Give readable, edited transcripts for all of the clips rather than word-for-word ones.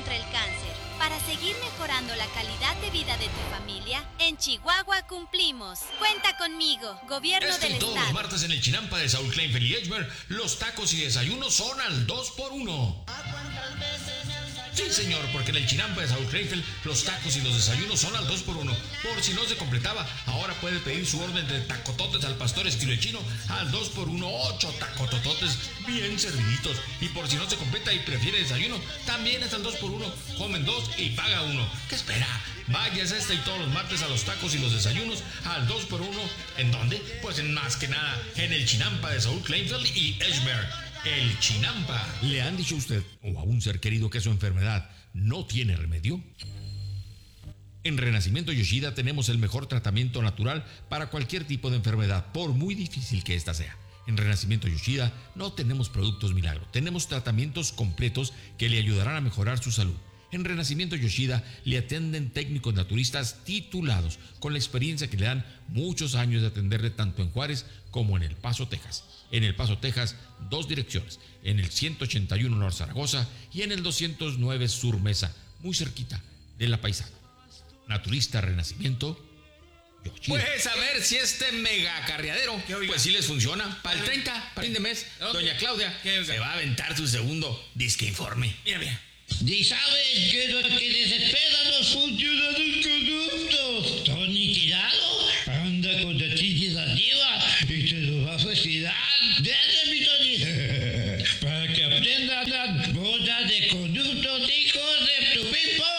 contra el cáncer. Para seguir mejorando la calidad de vida de tu familia, en Chihuahua cumplimos. Cuenta conmigo, Gobierno del Y todos Estado. los martes en el Chinampa de Saúl Kleinfeld y Edgemer, los tacos y desayunos son al 2x1. Sí, señor, porque en el Chinampa de Saúl Kleinfeld, los tacos y los desayunos son al 2x1. Por si no se completaba, ahora puede pedir su orden de tacototes al pastor estilo chino al 2x1, 8 tacotototes bien serviditos. Y por si no se completa y prefiere desayuno, también es al 2x1. Comen 2 y paga 1. ¿Qué espera? Vayas y todos los martes a los tacos y los desayunos al 2x1. ¿En dónde? Pues en más que nada, en el Chinampa de Saúl Kleinfeld y Edgemer. El Chinampa. ¿Le han dicho a usted o a un ser querido que su enfermedad no tiene remedio? En Renacimiento Yoshida tenemos el mejor tratamiento natural para cualquier tipo de enfermedad, por muy difícil que ésta sea. En Renacimiento Yoshida no tenemos productos milagro, tenemos tratamientos completos que le ayudarán a mejorar su salud. En Renacimiento Yoshida le atienden técnicos naturistas titulados, con la experiencia que le dan muchos años de atenderle tanto en Juárez como en El Paso, Texas. En El Paso, Texas, 2 direcciones, en el 181 North Zaragoza y en el 209 Sur Mesa, muy cerquita de La Paisana. Naturista Renacimiento Yoshida. Pues a ver si este mega carriadero, pues sí les funciona. Para el 30, para fin de mes, doña Claudia se va a aventar su segundo disque informe. Mira. ¿Y sabes qué es lo que desespera a los funcionarios corruptos? Tony Tirado anda con la chichis arriba y te lo va a festigar. Desde mi Tony, para que aprendan las bodas de corruptos hijos de tu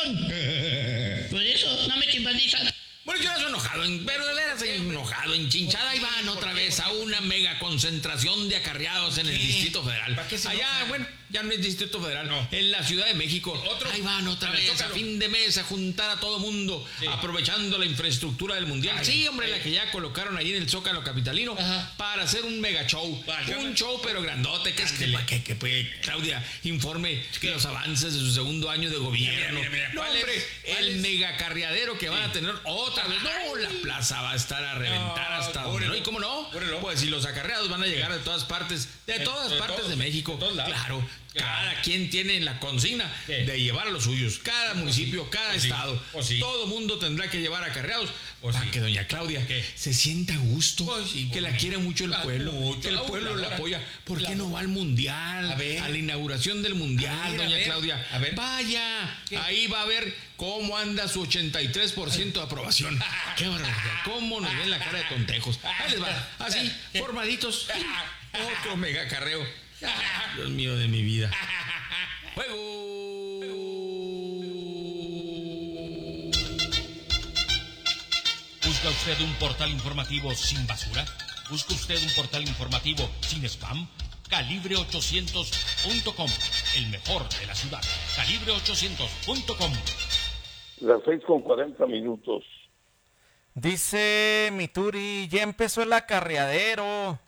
ping-pong. Por eso no me simpatizan. Bueno, yo estoy enojado, pero de veras enojado, enchinchada. Ahí van otra vez a una mega concentración de acarreados en el Distrito Federal. Allá, bueno, ya no es Distrito Federal, no. En la Ciudad de México. Ahí van otra vez a fin de mes a juntar a todo mundo, aprovechando la infraestructura del Mundial. Sí, hombre, la que ya colocaron ahí en el Zócalo Capitalino para hacer un mega show. Un show, pero grandote, que es que pues, Claudia informe los avances de su segundo año de gobierno. Mira, No, hombre, el mega carriadero que van a tener otra vez. No, la plaza va a estar a reventar hasta donde, ¿no? ¿Y cómo no? Pues si los acarreados van a llegar de todas partes, de México. Claro. Cada quien tiene la consigna de llevar a los suyos. Cada municipio, cada estado. Todo mundo tendrá que llevar acarreados para que doña Claudia se sienta a gusto. Que la quiere mucho el pueblo. Que el pueblo la apoya. ¿Por qué no va al mundial? A la inauguración del mundial, doña Claudia. Vaya, ahí va a ver cómo anda su 83% de aprobación. Qué barbaridad. Cómo nos ven la cara de tontejos. Ahí les va. Así, formaditos. Otro mega carreo. Dios mío de mi vida. ¡Juego! ¿Busca usted un portal informativo sin basura? ¿Busca usted un portal informativo sin spam? Calibre800.com, el mejor de la ciudad. Calibre800.com. Las 6:40. Dice Mituri, ya empezó el acarreadero.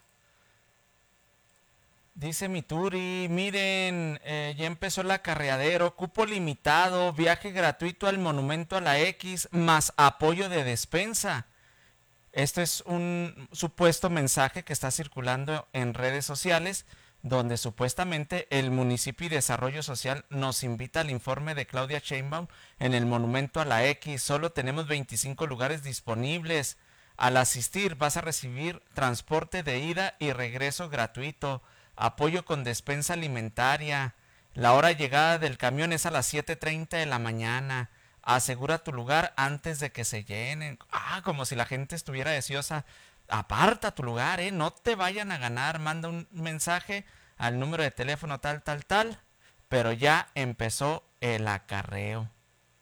Dice Mituri, miren, ya empezó el acarreadero, cupo limitado, viaje gratuito al Monumento a la X, más apoyo de despensa. Este es un supuesto mensaje que está circulando en redes sociales, donde supuestamente el Municipio y Desarrollo Social nos invita al informe de Claudia Sheinbaum en el Monumento a la X. Solo tenemos 25 lugares disponibles. Al asistir vas a recibir transporte de ida y regreso gratuito. Apoyo con despensa alimentaria. La hora de llegada del camión es a las 7:30 de la mañana. Asegura tu lugar antes de que se llenen. Como si la gente estuviera deseosa. Aparta tu lugar, no te vayan a ganar. Manda un mensaje al número de teléfono tal. Pero ya empezó el acarreo.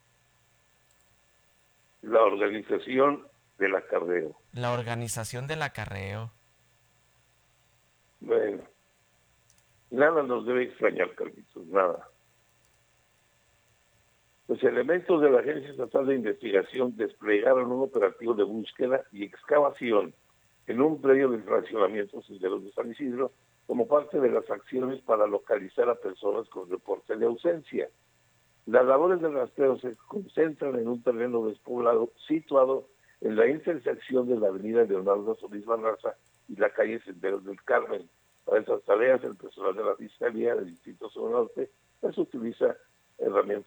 La organización del acarreo. La organización del acarreo. Bueno. Nada nos debe extrañar, Carlitos, nada. Los elementos de la Agencia Estatal de Investigación desplegaron un operativo de búsqueda y excavación en un predio de fraccionamiento Senderos de San Isidro como parte de las acciones para localizar a personas con reporte de ausencia. Las labores de rastreo se concentran en un terreno despoblado situado en la intersección de la avenida Leonardo Solís Barraza y la calle Senderos del Carmen. Para esas tareas, el personal de la Fiscalía del Distrito Sur Norte utiliza herramientas